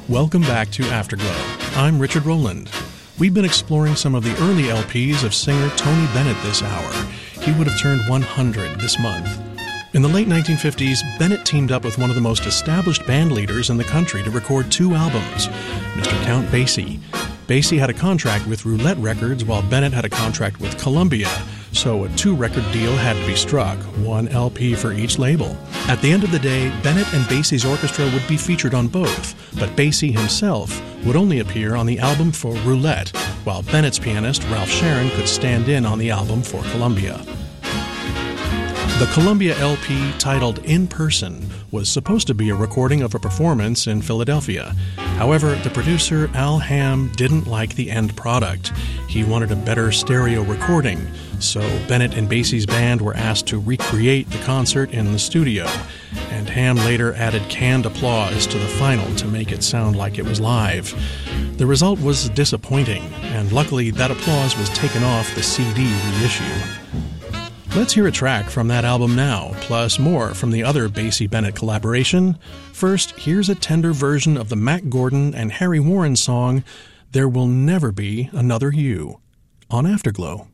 Welcome back to Afterglow. I'm Richard Rowland. We've been exploring some of the early LPs of singer Tony Bennett this hour. He would have turned 100 this month. In the late 1950s, Bennett teamed up with one of the most established band leaders in the country to record 2 albums, Mr. Count Basie. Basie had a contract with Roulette Records while Bennett had a contract with Columbia, so a 2-record deal had to be struck, 1 LP for each label. At the end of the day, Bennett and Basie's orchestra would be featured on both, but Basie himself would only appear on the album for Roulette, while Bennett's pianist, Ralph Sharon, could stand in on the album for Columbia. The Columbia LP, titled In Person, was supposed to be a recording of a performance in Philadelphia. However, the producer, Al Hamm, didn't like the end product. He wanted a better stereo recording, so Bennett and Basie's band were asked to recreate the concert in the studio, and Hamm later added canned applause to the final to make it sound like it was live. The result was disappointing, and luckily that applause was taken off the CD reissue. Let's hear a track from that album now, plus more from the other Basie-Bennett collaboration. First, here's a tender version of the Mack Gordon and Harry Warren song, There Will Never Be Another You, on Afterglow.